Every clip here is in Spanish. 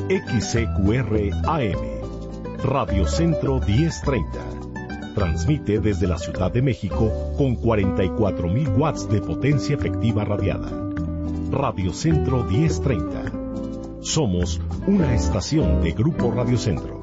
XCQR AM, Radio Centro 1030. Transmite desde la Ciudad de México con 44.000 watts de potencia efectiva radiada. Radio Centro 1030. Somos una estación de Grupo Radio Centro.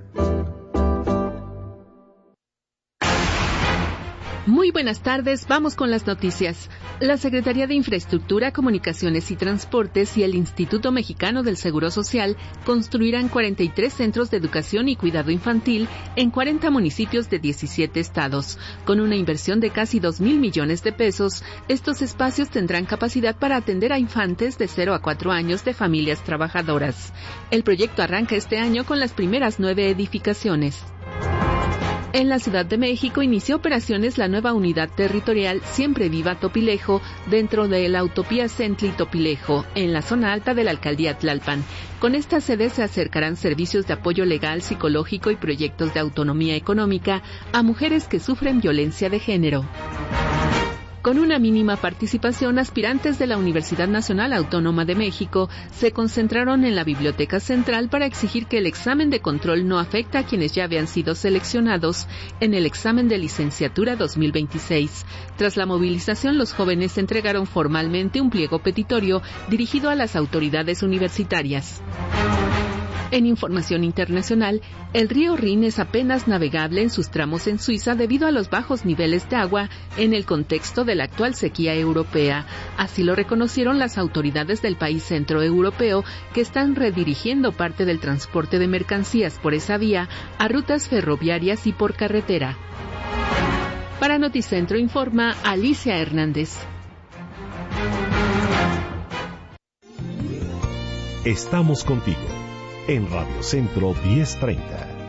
Muy buenas tardes, vamos con las noticias. La Secretaría de Infraestructura, Comunicaciones y Transportes y el Instituto Mexicano del Seguro Social construirán 43 centros de educación y cuidado infantil en 40 municipios de 17 estados. Con una inversión de casi 2,000 millones de pesos, estos espacios tendrán capacidad para atender a infantes de 0 a 4 años de familias trabajadoras. El proyecto arranca este año con las primeras 9 edificaciones. En la Ciudad de México inició operaciones la nueva unidad territorial Siempre Viva Topilejo dentro de la Utopía Centli-Topilejo, en la zona alta de la alcaldía Tlalpan. Con esta sede se acercarán servicios de apoyo legal, psicológico y proyectos de autonomía económica a mujeres que sufren violencia de género. Con una mínima participación, aspirantes de la Universidad Nacional Autónoma de México se concentraron en la Biblioteca Central para exigir que el examen de control no afecte a quienes ya habían sido seleccionados en el examen de licenciatura 2026. Tras la movilización, los jóvenes entregaron formalmente un pliego petitorio dirigido a las autoridades universitarias. En información internacional, el río Rin es apenas navegable en sus tramos en Suiza debido a los bajos niveles de agua en el contexto de la actual sequía europea. Así lo reconocieron las autoridades del país centroeuropeo, que están redirigiendo parte del transporte de mercancías por esa vía a rutas ferroviarias y por carretera. Para Noticentro informa Alicia Hernández. Estamos contigo en Radio Centro 1030.